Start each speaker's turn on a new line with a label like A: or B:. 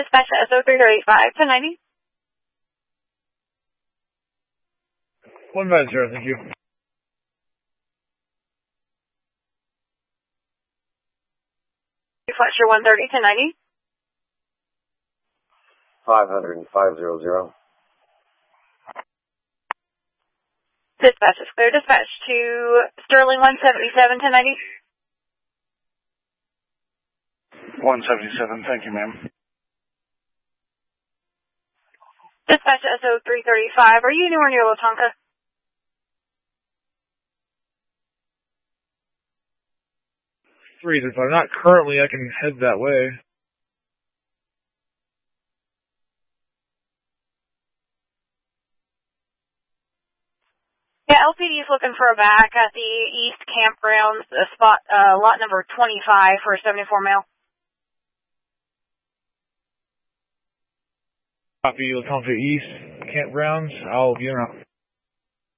A: Dispatch SO335 1090.
B: 190, thank you.
A: Fletcher 130 1090.
C: 500 500.
A: Dispatch is clear. Dispatch to Sterling 177 1090.
D: 177, thank you, ma'am.
A: Dispatch SO335, are you anywhere near Latonka?
B: If I'm not currently, I can head that way.
A: Yeah, LPD is looking for a back at the East Campgrounds, spot, lot number 25 for a 74 male.
B: Copy, Latonka East Campgrounds. I'll be around.